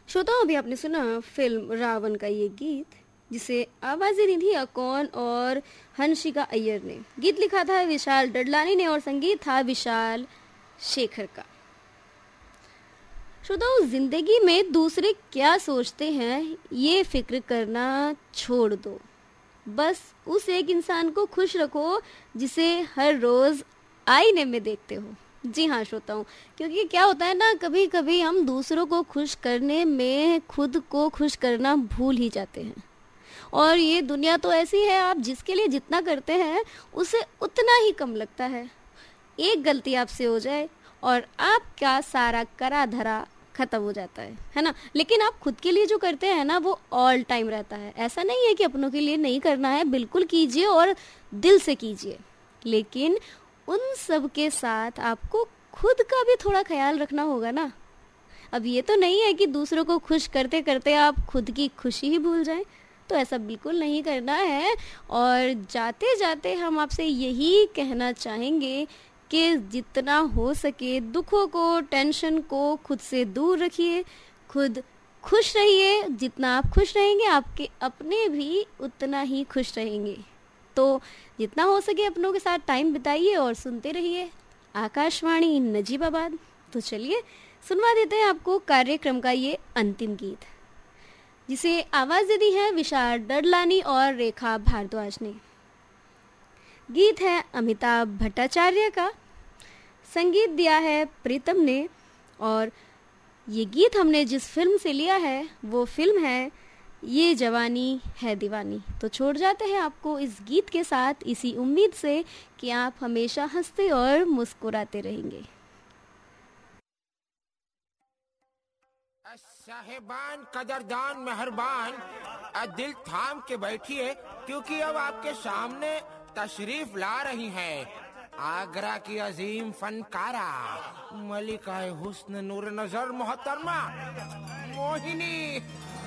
श्रोताओं, अभी आपने सुना फिल्म रावण का ये गीत, जिसे आवाजें दी थी अकॉन और हंसिका अय्यर ने। गीत लिखा था विशाल डडलानी ने और संगीत था विशाल शेखर का। श्रोताओं, जिंदगी में दूसरे क्या सोचते हैं ये फिक्र करना छोड़ दो। बस उस एक इंसान को खुश रखो जिसे हर रोज आईने में देखते हो। जी हाँ श्रोताओं, क्योंकि क्या होता है ना, कभी कभी हम दूसरों को खुश करने में खुद को खुश करना भूल ही जाते हैं। और ये दुनिया तो ऐसी है, आप जिसके लिए जितना करते हैं उसे उतना ही कम लगता है। एक गलती आपसे हो जाए और आपका सारा करा धरा खत्म हो जाता है ना। लेकिन आप खुद के लिए जो करते हैं ना, वो ऑल टाइम रहता है। ऐसा नहीं है कि अपनों के लिए नहीं करना है, बिल्कुल कीजिए और दिल से कीजिए। लेकिन उन सब के साथ आपको खुद का भी थोड़ा ख्याल रखना होगा ना। अब ये तो नहीं है कि दूसरों को खुश करते करते आप खुद की खुशी ही भूल जाएं, तो ऐसा बिल्कुल नहीं करना है। और जाते जाते हम आपसे यही कहना चाहेंगे कि जितना हो सके दुखों को, टेंशन को खुद से दूर रखिए, खुद खुश रहिए। जितना आप खुश रहेंगे आपके अपने भी उतना ही खुश रहेंगे। तो जितना हो सके अपनों के साथ टाइम बिताइए और सुनते रहिए आकाशवाणी नजीबाबाद। तो चलिए सुनवा देते हैं आपको कार्यक्रम का ये अंतिम गीत, जिसे आवाज दी है विशाल डडलानी और रेखा भारद्वाज ने। गीत है अमिताभ भट्टाचार्य का, संगीत दिया है प्रीतम ने। और ये गीत हमने जिस फिल्म से लिया है वो फिल्म है ये जवानी है दीवानी। तो छोड़ जाते हैं आपको इस गीत के साथ, इसी उम्मीद से कि आप हमेशा हंसते और मुस्कुराते रहेंगे। साहिबान, कदरदान, मेहरबान, दिल थाम के बैठिए, क्योंकि अब आपके सामने तशरीफ ला रही हैं आगरा की अजीम फनकारा मलिका हुस्न नूर नजर मोहतरमा मोहिनी।